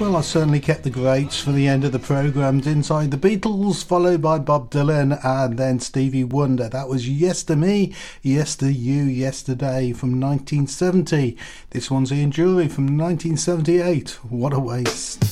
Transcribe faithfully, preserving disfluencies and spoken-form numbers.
Well, I certainly kept the greats for the end of the programme, didn't I? The Beatles, followed by Bob Dylan, and then Stevie Wonder. That was Yes to Me, Yes to You, Yesterday from nineteen seventy. This one's Ian Jury from nineteen seventy-eight. What a waste.